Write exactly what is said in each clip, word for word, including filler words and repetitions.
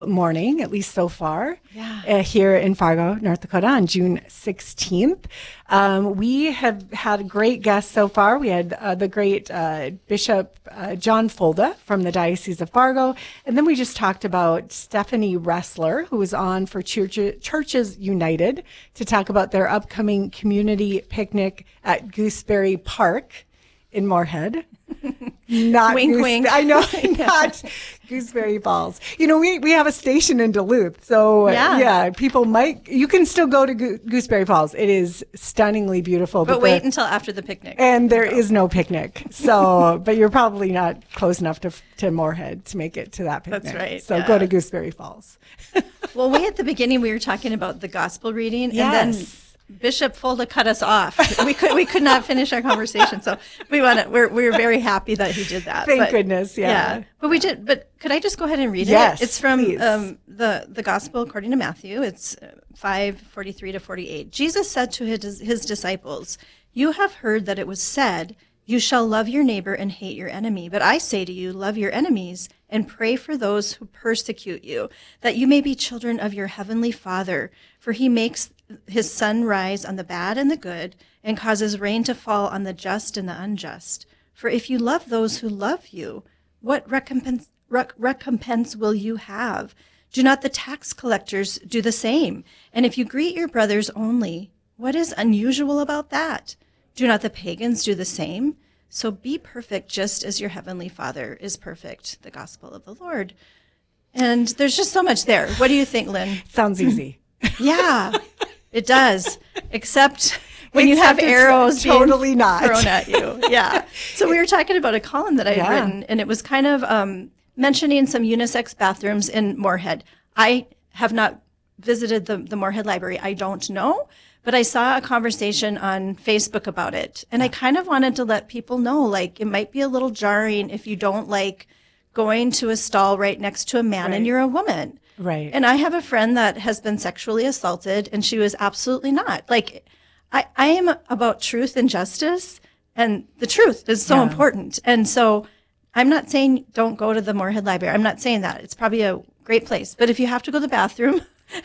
morning, at least so far, yeah. uh, here in Fargo, North Dakota on June sixteenth. Um, we have had great guests so far. We had uh, the great uh, Bishop uh, John Folda from the Diocese of Fargo. And then we just talked about Stephanie Ressler, who was on for Church- Churches United to talk about their upcoming community picnic at Gooseberry Park in Moorhead. Not wink, Goose, wink. I know, not Gooseberry Falls. You know, we, we have a station in Duluth, so uh, yeah. yeah, people might. You can still go to Go- Gooseberry Falls. It is stunningly beautiful. But, but wait the, until after the picnic. And there go. is no picnic. So, but you're probably not close enough to to Moorhead to make it to that picnic. That's right. So yeah. go to Gooseberry Falls. Well, way at the beginning we were talking about the gospel reading, yes. and then Bishop Folda cut us off. We could we could not finish our conversation, so we want to. We're we're very happy that he did that. Thank but, goodness, yeah. yeah. But we did. But could I just go ahead and read yes, it? It's from please. um, the the Gospel according to Matthew. It's five forty three to forty eight. Jesus said to his his disciples, "You have heard that it was said, 'You shall love your neighbor and hate your enemy.' But I say to you, love your enemies and pray for those who persecute you, that you may be children of your heavenly Father. For he makes his sun rise on the bad and the good, and causes rain to fall on the just and the unjust. For if you love those who love you, what recompense, rec- recompense will you have? Do not the tax collectors do the same? And if you greet your brothers only, what is unusual about that? Do not the pagans do the same? So be perfect just as your heavenly Father is perfect." The gospel of the Lord. And there's just so much there. What do you think, Lynn? Sounds easy. Yeah, it does. Except when you Except have arrows totally being not thrown at you. Yeah. So we were talking about a column that I had yeah. written, and it was kind of um, mentioning some unisex bathrooms in Moorhead. I have not visited the, the Moorhead Library. I don't know. But I saw a conversation on Facebook about it, and I kind of wanted to let people know, like, it might be a little jarring if you don't like going to a stall right next to a man right. and you're a woman. Right. And I have a friend that has been sexually assaulted, and she was absolutely not. Like, I, I am about truth and justice, and the truth is so yeah. important. And so I'm not saying don't go to the Moorhead Library. I'm not saying that. It's probably a great place. But if you have to go to the bathroom,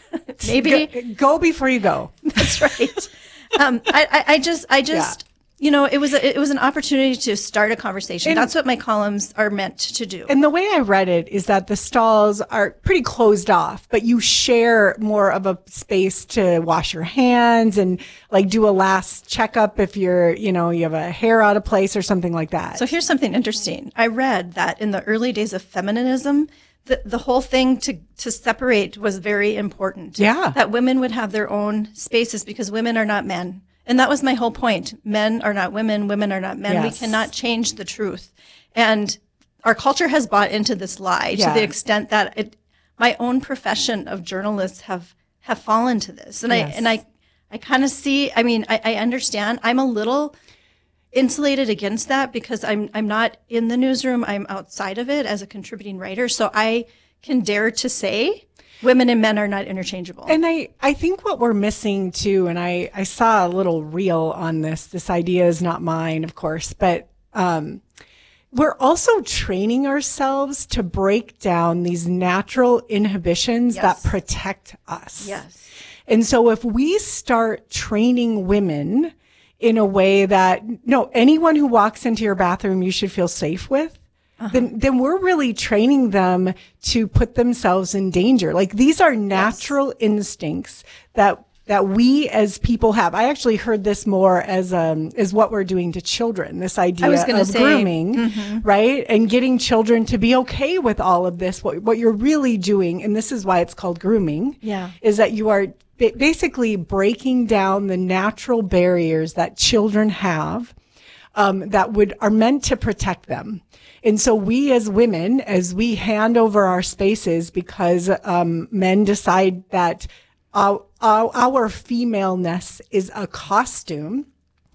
maybe go, go before you go. That's right. Um, I, I, I just, I just, yeah. you know, it was a, it was an opportunity to start a conversation. And that's what my columns are meant to do. And the way I read it is that the stalls are pretty closed off, but you share more of a space to wash your hands and like do a last checkup if you're, you know, you have a hair out of place or something like that. So here's something interesting. I read that in the early days of feminism, The, the whole thing to, to separate was very important. Yeah. That women would have their own spaces because women are not men. And that was my whole point. Men are not women. Women are not men. Yes. We cannot change the truth. And our culture has bought into this lie yeah. to the extent that it, my own profession of journalists have, have fallen to this. And yes. I, and I, I kind of see, I mean, I, I understand. I'm a little insulated against that because I'm I'm not in the newsroom. I'm outside of it as a contributing writer. So I can dare to say women and men are not interchangeable. And I, I think what we're missing too, and I, I saw a little reel on this, this idea is not mine, of course, but um, we're also training ourselves to break down these natural inhibitions yes. that protect us. Yes. And so if we start training women in a way that, no, anyone who walks into your bathroom you should feel safe with, uh-huh. then, then we're really training them to put themselves in danger. Like these are natural yes. instincts that, that we as people have. I actually heard this more as, um, as what we're doing to children, this idea of say, grooming, mm-hmm. right? And getting children to be okay with all of this. What, what you're really doing, and this is why it's called grooming, yeah. is that you are basically breaking down the natural barriers that children have um, that would are meant to protect them. And so we as women, as we hand over our spaces because um, men decide that our, our, our femaleness is a costume,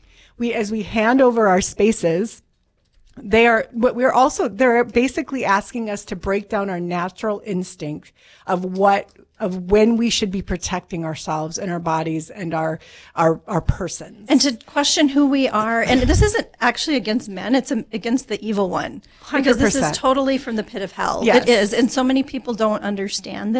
we as we hand over our spaces, they are, but we're also, they're basically asking us to break down our natural instinct of what of when we should be protecting ourselves and our bodies and our our our persons. And to question who we are. And this isn't actually against men, it's against the evil one. Because this is totally from the pit of hell. Yes. It is. And so many people don't understand this.